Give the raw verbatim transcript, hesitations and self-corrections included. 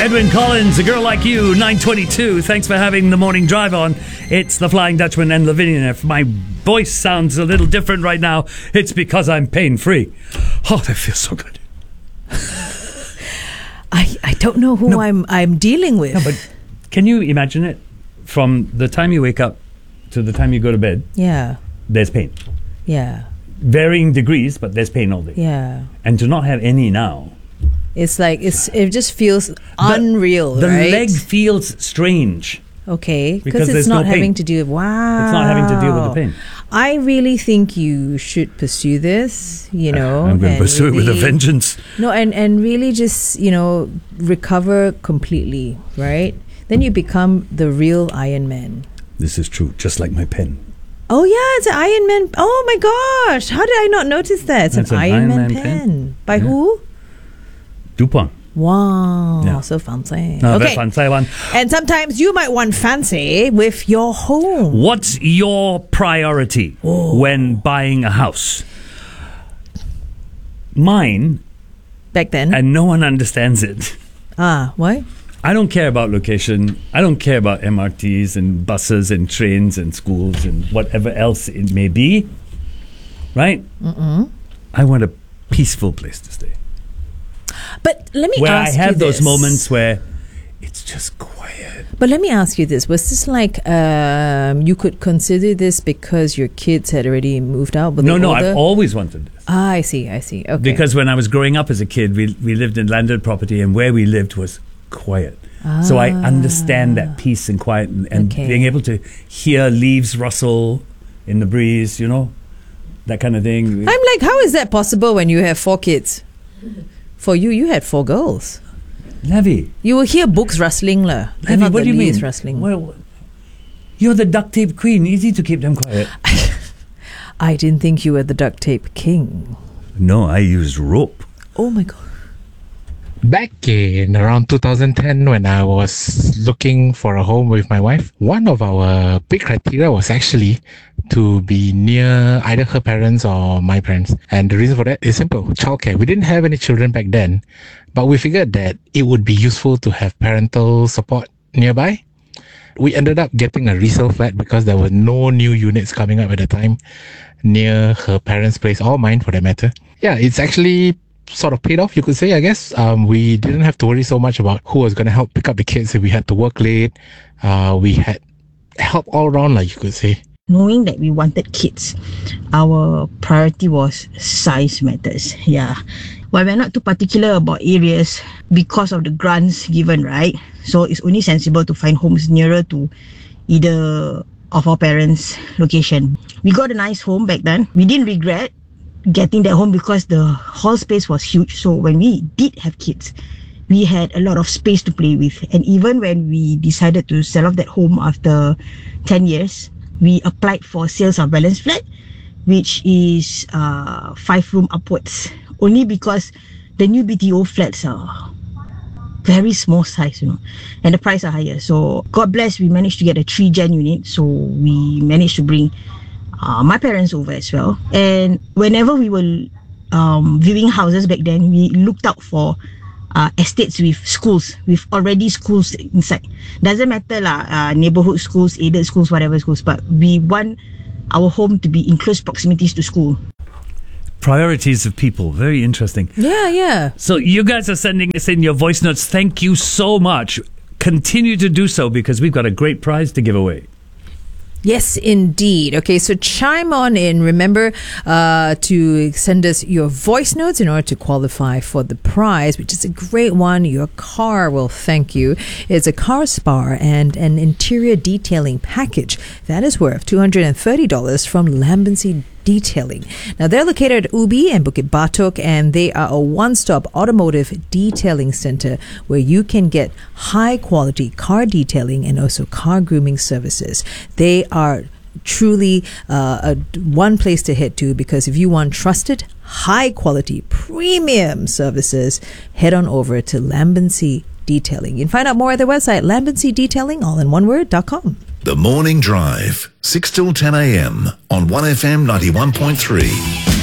Edwyn Collins, A Girl Like You, nine twenty-two. Thanks for having the morning drive on. It's the Flying Dutchman and Lavinia. If my voice sounds a little different right now, it's because I'm pain-free. Oh, that feels so good. I, I don't know who No. I'm I'm dealing with. No, but can you imagine it? From the time you wake up to the time you go to bed, yeah, there's pain. yeah, Varying degrees, but there's pain all day. yeah. And to not have any now, It's like it's it just feels unreal, the right? leg feels strange. Okay, Because because it's there's not no pain. having to do. Wow, It's not having to deal with the pain. I really think you should pursue this. You know, I'm going to and pursue it with a really- vengeance. No, and and really just you know recover completely, right? Then you become the real Iron Man. This is true, just like my pen. Oh yeah, it's an Iron Man. Oh my gosh, how did I not notice that? It's That's an, an Iron, Iron Man, Man pen. pen. By Yeah. who? Dupont. Wow, Yeah. so fancy. No, okay, very fancy one. and sometimes you might want fancy with your home. What's your priority when buying a house? Mine, Back then, and no one understands it. ah, what? I don't care about location. I don't care about M R Ts and buses and trains and schools and whatever else it may be. Right? Mm-mm. I want a peaceful place to stay. But let me Where I ask have you those this. moments where it's just quiet. But let me ask you this: was this like um, you could consider this because your kids had already moved out? Were No, they no, older? I've always wanted this. Ah, I see, I see. Okay. Because when I was growing up as a kid, we we lived in landed property, and where we lived was quiet. So I understand that peace and quiet, and, and Okay. being able to hear leaves rustle in the breeze, you know, that kind of thing. I'm like, how is that possible when you have four kids? For you, you had four girls. Levy, You will hear books rustling, lah. Levy, Not what the do you mean? leaves Rustling. Well, you're the duct tape queen. Easy to keep them quiet. I didn't think you were the duct tape king. No, I used rope. Oh my god. Back in around two thousand ten, when I was looking for a home with my wife, one of our big criteria was actually to be near either her parents or my parents. And the reason for that is simple: childcare. We didn't have any children back then, but we figured that it would be useful to have parental support nearby. We ended up getting a resale flat because there were no new units coming up at the time near her parents' place, or mine for that matter. Yeah, it's actually sort of paid off, you could say, I guess. Um, we didn't have to worry so much about who was going to help pick up the kids if we had to work late. Uh, we had help all around, like you could say. Knowing that we wanted kids, our priority was size matters. Yeah. Well, we're not too particular about areas because of the grants given, right? So it's only sensible to find homes nearer to either of our parents' location. We got a nice home back then. We didn't regret getting that home because the hall space was huge. So when we did have kids, we had a lot of space to play with. And even when we decided to sell off that home after ten years, we applied for sales of balance flat, which is uh, five room upwards, only because the new B T O flats are very small size, you know, and the price are higher. So God bless, we managed to get a three gen unit. So we managed to bring uh, my parents over as well. And whenever we were um, viewing houses back then, we looked out for uh, estates with schools, with already schools inside. Doesn't matter lah, uh, neighborhood schools, aided schools, whatever schools, but we want our home to be in close proximities to school. Priorities of people. Very interesting. Yeah, yeah. So you guys are sending us in your voice notes. Thank you so much. Continue to do so because we've got a great prize to give away. Yes, indeed. Okay, so chime on in. Remember uh, to send us your voice notes in order to qualify for the prize, which is a great one. Your car will thank you. It's a car spa and an interior detailing package that is worth two hundred thirty dollars from Lambency Detailing. Now, they're located at Ubi and Bukit Batok, and they are a one-stop automotive detailing center where you can get high-quality car detailing and also car grooming services. They are truly uh, a, one place to head to, because if you want trusted, high-quality, premium services, head on over to Lambency Detailing. You can find out more at their website, lambency detailing, all in one word, dot com. The Morning Drive, six till ten a.m. on one F M ninety-one point three.